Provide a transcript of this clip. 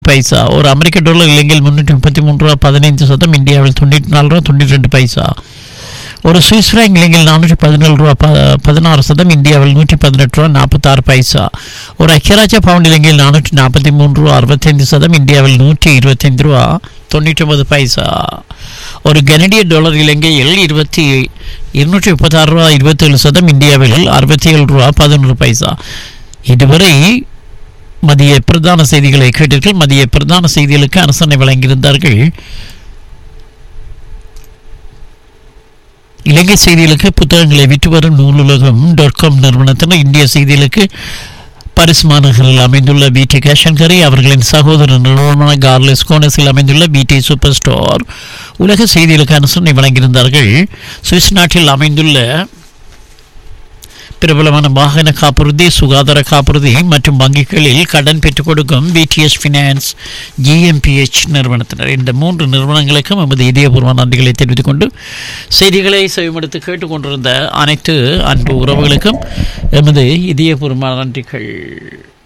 பைசா. ஒரு அமெரிக்க டாலர் இலங்கையில் 333 ரூபா 15 சதம், இந்தியாவில் 94 ரூபா 92 பைசா. ஒரு சுவிஸ் ஃப்ராங்க் இலங்கையில் 417 ரூபா 16 சதம், இந்தியாவில் 118 ரூபா 46 பைசா. ஒரு ஐக்கியராஜ்ய பவுண்ட் இலங்கையில் 443 ரூபா 65 சதம், இந்தியாவில் 125 ரூபா 99 பைசா. ஒரு கனடிய டாலர் இலங்கையில் 236 ரூபா 27 சதம், இந்தியாவில் 67 ரூபா 11 பைசா. இதுவரை மதிய பிரதான செய்திகளை கேட்டீர்கள். மதிய பிரதான செய்திகளுக்கு அரசனை வழங்கியிருந்தார்கள். இலங்கை செய்திகளுக்கு புத்தகங்களை விற்று வரும் நூலுலகம் .com நிறுவனத்தினர் இந்திய செய்திகளுக்கு பாரிஸ் மாநகரில் அமைந்துள்ள பிடி கேஷன்கரி, அவர்களின் சகோதர நிறுவனமான கார்லெஸ் கோனஸில் அமைந்துள்ள பிடி சூப்பர் ஸ்டோர் உலக செய்திகளுக்கு அரசனை வழங்கியிருந்தார்கள். சுவிஸ் நாட்டில் அமைந்துள்ள பிரபலமான வாகன காப்புறுதி, சுகாதார காப்புறுதி மற்றும் வங்கிகளில் கடன் பெற்றுக் கொடுக்கும் பிடிஎஸ் ஃபினான்ஸ் ஜிஎம்பிஎச் நிறுவனத்தினர். இந்த 3 நிறுவனங்களுக்கும் எமது இதயபூர்வ நன்றிகளை தெரிவித்துக் கொண்டு செய்திகளை செவிமடுத்து கேட்டுக்கொண்டிருந்த அனைத்து அன்பு உறவுகளுக்கும் எமது இதயபூர்வ நன்றிகள்.